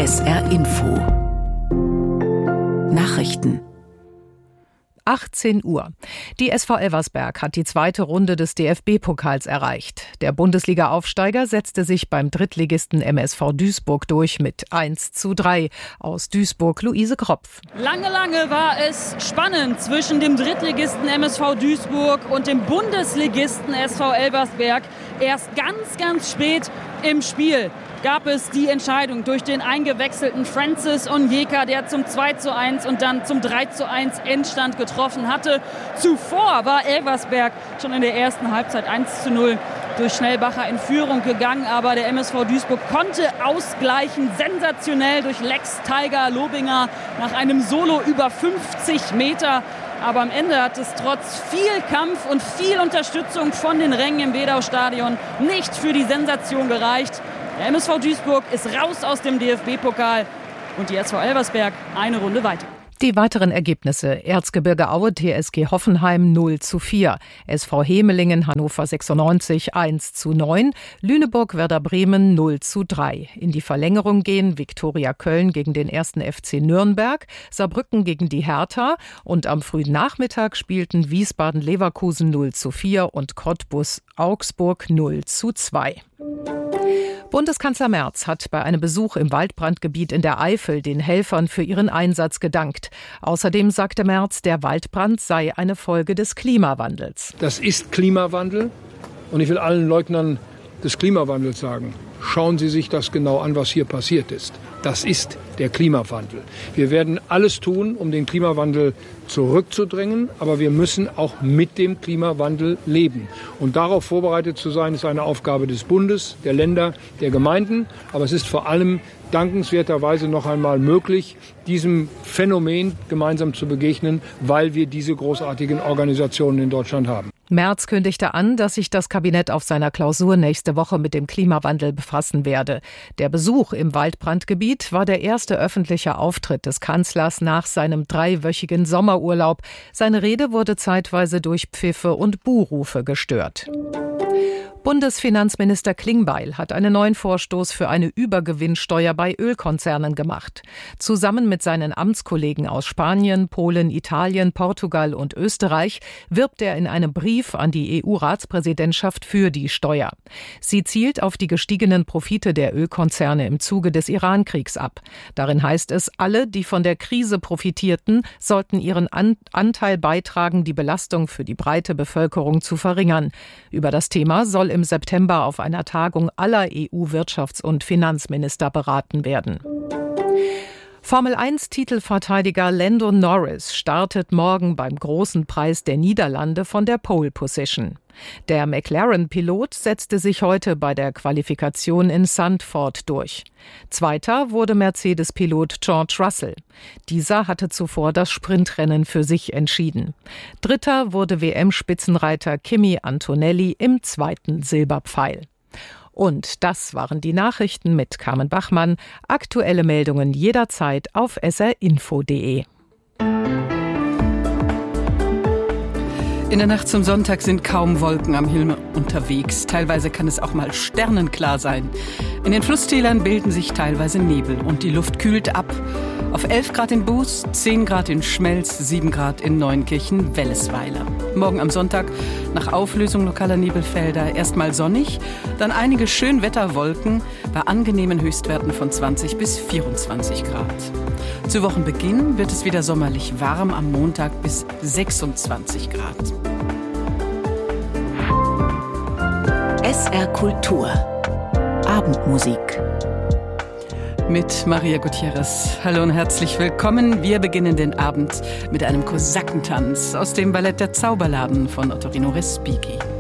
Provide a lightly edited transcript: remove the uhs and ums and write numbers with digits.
SR Info Nachrichten 18 Uhr. Die SV Elversberg hat die zweite Runde des DFB-Pokals erreicht. Der Bundesliga-Aufsteiger setzte sich beim Drittligisten MSV Duisburg durch mit 1:3. Aus Duisburg Luise Kropf. Lange war es spannend zwischen dem Drittligisten MSV Duisburg und dem Bundesligisten SV Elversberg. Erst ganz spät im Spiel gab es die Entscheidung durch den eingewechselten Francis Onyeka, der zum 2:1 und dann zum 3:1 Endstand getroffen hatte. Zuvor war Elversberg schon in der ersten Halbzeit 1:0 durch Schnellbacher in Führung gegangen, aber der MSV Duisburg konnte ausgleichen, sensationell durch Lex Tiger Lobinger nach einem Solo über 50 Meter. Aber am Ende hat es trotz viel Kampf und viel Unterstützung von den Rängen im Wedau-Stadion nicht für die Sensation gereicht. Der MSV Duisburg ist raus aus dem DFB-Pokal und die SV Elversberg eine Runde weiter. Die weiteren Ergebnisse: Erzgebirge Aue TSG Hoffenheim 0:4, SV Hemelingen Hannover 96 1:9, Lüneburg Werder Bremen 0:3. In die Verlängerung gehen Viktoria Köln gegen den 1. FC Nürnberg, Saarbrücken gegen die Hertha und am frühen Nachmittag spielten Wiesbaden Leverkusen 0:4 und Cottbus Augsburg 0:2. Bundeskanzler Merz hat bei einem Besuch im Waldbrandgebiet in der Eifel den Helfern für ihren Einsatz gedankt. Außerdem sagte Merz, der Waldbrand sei eine Folge des Klimawandels. Das ist Klimawandel und ich will allen Leugnern des Klimawandels sagen, schauen Sie sich das genau an, was hier passiert ist. Das ist der Klimawandel. Wir werden alles tun, um den Klimawandel zurückzudrängen, aber wir müssen auch mit dem Klimawandel leben. Und darauf vorbereitet zu sein, ist eine Aufgabe des Bundes, der Länder, der Gemeinden. Aber es ist vor allem dankenswerterweise noch einmal möglich, diesem Phänomen gemeinsam zu begegnen, weil wir diese großartigen Organisationen in Deutschland haben. Merz kündigte an, dass sich das Kabinett auf seiner Klausur nächste Woche mit dem Klimawandel befassen werde. Der Besuch im Waldbrandgebiet war der erste öffentliche Auftritt des Kanzlers nach seinem 3-wöchigen Sommerurlaub. Seine Rede wurde zeitweise durch Pfiffe und Buhrufe gestört. Bundesfinanzminister Klingbeil hat einen neuen Vorstoß für eine Übergewinnsteuer bei Ölkonzernen gemacht. Zusammen mit seinen Amtskollegen aus Spanien, Polen, Italien, Portugal und Österreich wirbt er in einem Brief an die EU-Ratspräsidentschaft für die Steuer. Sie zielt auf die gestiegenen Profite der Ölkonzerne im Zuge des Iran-Kriegs ab. Darin heißt es, alle, die von der Krise profitierten, sollten ihren Anteil beitragen, die Belastung für die breite Bevölkerung zu verringern. Über das Thema soll im September auf einer Tagung aller EU-Wirtschafts- und Finanzminister beraten werden. Formel-1-Titelverteidiger Lando Norris startet morgen beim Großen Preis der Niederlande von der Pole Position. Der McLaren-Pilot setzte sich heute bei der Qualifikation in Zandvoort durch. Zweiter wurde Mercedes-Pilot George Russell. Dieser hatte zuvor das Sprintrennen für sich entschieden. Dritter wurde WM-Spitzenreiter Kimi Antonelli im zweiten Silberpfeil. Und das waren die Nachrichten mit Carmen Bachmann. Aktuelle Meldungen jederzeit auf srinfo.de. In der Nacht zum Sonntag sind kaum Wolken am Himmel unterwegs. Teilweise kann es auch mal sternenklar sein. In den Flusstälern bilden sich teilweise Nebel und die Luft kühlt ab. Auf 11 Grad in Buß, 10 Grad in Schmelz, 7 Grad in Neunkirchen-Wellesweiler. Morgen am Sonntag nach Auflösung lokaler Nebelfelder erstmal sonnig, dann einige Schönwetterwolken bei angenehmen Höchstwerten von 20 bis 24 Grad. Zu Wochenbeginn wird es wieder sommerlich warm, am Montag bis 26 Grad. SR Kultur Abendmusik mit Maria Gutierrez. Hallo und herzlich willkommen. Wir beginnen den Abend mit einem Kosakentanz aus dem Ballett Der Zauberladen von Ottorino Respighi.